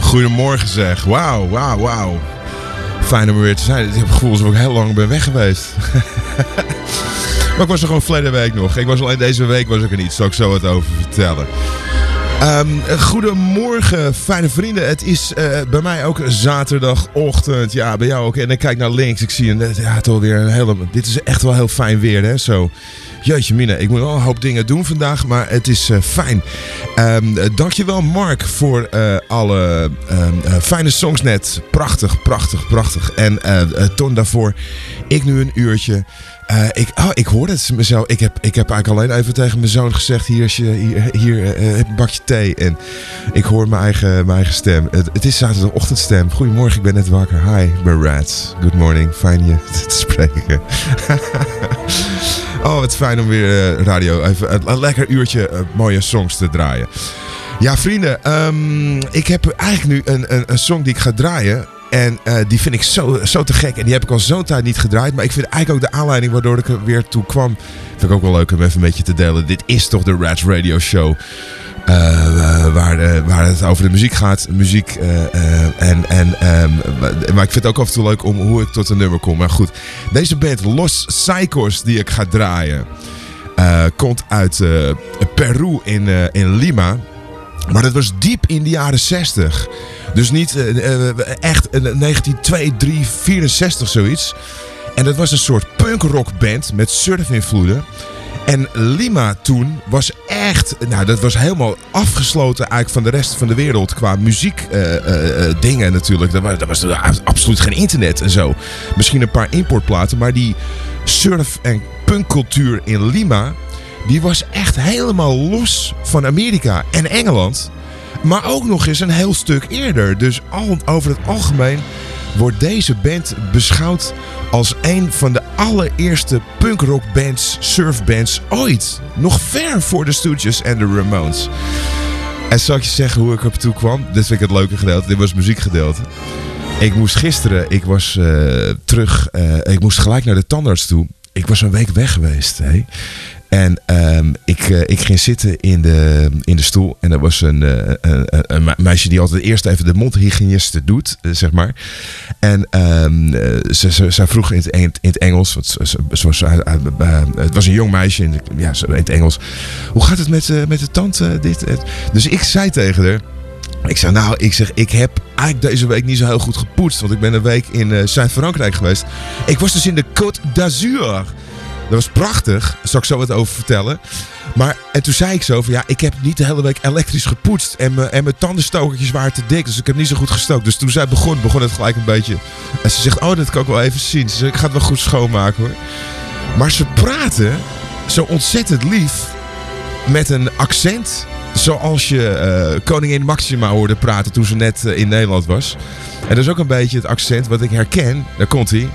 Goedemorgen zeg. Wauw. Fijn om er weer te zijn. Ik heb het gevoel alsof ik heel lang ben weg geweest. Maar ik was er gewoon verleden week nog. Ik was alleen deze week was ik er niet. Zal ik zo wat over vertellen. Goedemorgen, fijne vrienden. Het is bij mij ook zaterdagochtend. Ja, bij jou ook. En ik kijk naar links. Ik zie toch weer een hele... Dit is echt wel heel fijn weer, hè? Zo. Jeetje mina, ik moet wel een hoop dingen doen vandaag, maar het is fijn. Dankjewel Mark voor alle fijne songs net. Prachtig. En Ton daarvoor. Ik nu een uurtje. Ik hoorde het mezelf. Ik heb eigenlijk alleen even tegen mijn zoon gezegd: hier heb een bakje thee. En ik hoor mijn eigen stem. Het is zaterdagochtendstem. Goedemorgen, ik ben net wakker. Hi, ik ben Rats. Good morning, fijn je te spreken. Oh, wat fijn om weer radio even een lekker uurtje mooie songs te draaien. Ja, vrienden, ik heb eigenlijk nu een song die ik ga draaien. En die vind ik zo te gek. En die heb ik al zo'n tijd niet gedraaid. Maar ik vind eigenlijk ook de aanleiding waardoor ik er weer toe kwam. Vind ik ook wel leuk om even een beetje te delen. Dit is toch de Rats Radio Show. Waar het over de muziek gaat. Maar ik vind het ook af en toe leuk om hoe ik tot een nummer kom. Maar goed, deze band Los Psychos die ik ga draaien. Komt uit Peru in Lima. Maar dat was diep in de jaren 60. Dus niet echt 1962, 64 zoiets. En dat was een soort punkrockband met surf-invloeden. En Lima toen was echt... dat was helemaal afgesloten eigenlijk van de rest van de wereld qua muziek dingen natuurlijk. Er was absoluut geen internet en zo. Misschien een paar importplaten, maar die surf- en punkcultuur in Lima... die was echt helemaal los van Amerika en Engeland. Maar ook nog eens een heel stuk eerder. Dus over het algemeen wordt deze band beschouwd als een van de allereerste punkrockbands, surfbands ooit. Nog ver voor de Stooges en de Ramones. En zal ik je zeggen hoe ik op toe kwam? Dit vind ik het leuke gedeelte. Dit was het muziekgedeelte. Ik was terug. Ik moest gelijk naar de tandarts toe. Ik was een week weg geweest. Hè? En ik ging zitten in de stoel. En er was een meisje die altijd eerst even de mondhygiëniste doet, zeg maar. En zij vroeg in het Engels. Het was een jong meisje in het Engels. Hoe gaat het met de tand? Dus ik zei tegen haar. Ik heb eigenlijk deze week niet zo heel goed gepoetst. Want ik ben een week in Zuid-Frankrijk geweest. Ik was dus in de Côte d'Azur. Dat was prachtig, daar zal ik zo wat over vertellen. En toen zei ik zo van ik heb niet de hele week elektrisch gepoetst. En mijn tandenstokertjes waren te dik, dus ik heb niet zo goed gestookt. Dus toen zij begon het gelijk een beetje. En ze zegt, dat kan ik wel even zien. Ze zegt, ik ga het wel goed schoonmaken hoor. Maar ze praten zo ontzettend lief met een accent. Zoals je koningin Maxima hoorde praten toen ze net in Nederland was. En dat is ook een beetje het accent wat ik herken. Daar komt hij.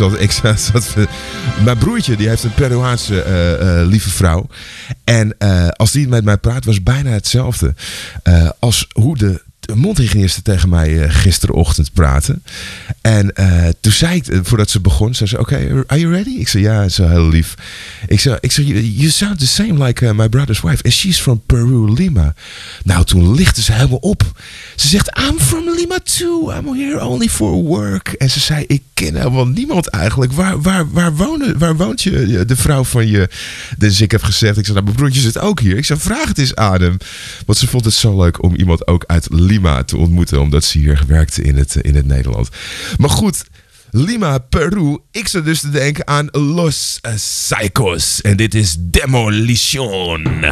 Mijn broertje die heeft een Peruaanse lieve vrouw. En als die met mij praat was bijna hetzelfde. Als hoe de mondhygiëniste tegen mij gisterenochtend praten. En toen zei ik, voordat ze begon, zei ze, oké, are you ready? Ik zei, ja, zo heel lief. Ik zei, you sound the same like my brother's wife. And she's from Peru, Lima. Nou, toen lichtte ze helemaal op. Ze zegt, I'm from Lima too. I'm here only for work. En ze zei, ik ken helemaal niemand eigenlijk. Waar woont je, de vrouw van je? Dus ik heb gezegd, mijn broertje zit ook hier. Ik zei, vraag het eens aan hem. Want ze vond het zo leuk om iemand ook uit Lima te ontmoeten. Omdat ze hier werkte in het Nederland. Maar goed, Lima, Peru. Ik zat dus te denken aan Los Psychos. En dit is Demolition.